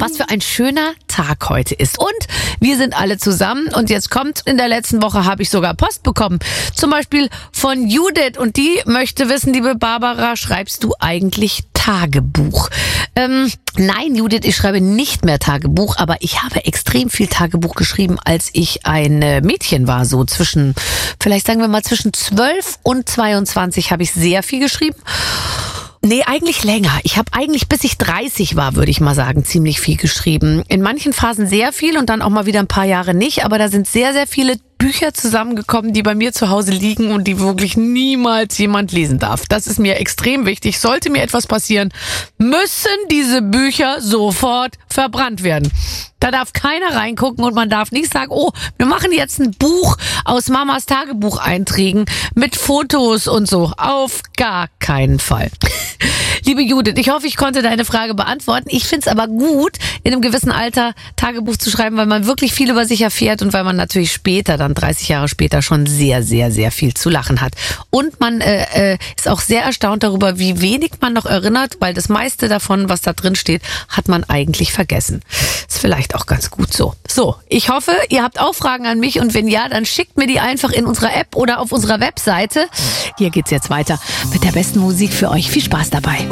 was für ein schöner Tag heute ist. Und wir sind alle zusammen und jetzt kommt, in der letzten Woche habe ich sogar Post bekommen. Zum Beispiel von Judith und die möchte wissen, liebe Barbara, schreibst du eigentlich Tagebuch? Nein, Judith, ich schreibe nicht mehr Tagebuch, aber ich habe extrem viel Tagebuch geschrieben, als ich ein Mädchen war, so vielleicht sagen wir mal zwischen 12 und 22 habe ich sehr viel geschrieben. Nee, eigentlich länger. Ich habe eigentlich, bis ich 30 war, würde ich mal sagen, ziemlich viel geschrieben. In manchen Phasen sehr viel und dann auch mal wieder ein paar Jahre nicht. Aber da sind sehr, sehr viele Bücher zusammengekommen, die bei mir zu Hause liegen und die wirklich niemals jemand lesen darf. Das ist mir extrem wichtig. Sollte mir etwas passieren, müssen diese Bücher sofort verbrannt werden. Da darf keiner reingucken und man darf nicht sagen, oh, wir machen jetzt ein Buch aus Mamas Tagebucheinträgen mit Fotos und so. Auf gar keinen Fall. Liebe Judith, ich hoffe, ich konnte deine Frage beantworten. Ich finde es aber gut, in einem gewissen Alter Tagebuch zu schreiben, weil man wirklich viel über sich erfährt und weil man natürlich später, dann 30 Jahre später, schon sehr, sehr, sehr viel zu lachen hat. Und man ist auch sehr erstaunt darüber, wie wenig man noch erinnert, weil das meiste davon, was da drin steht, hat man eigentlich vergessen. Ist vielleicht auch ganz gut so. So, ich hoffe, ihr habt auch Fragen an mich und wenn ja, dann schickt mir die einfach in unserer App oder auf unserer Webseite. Hier geht's jetzt weiter mit der besten Musik für euch. Viel Spaß dabei.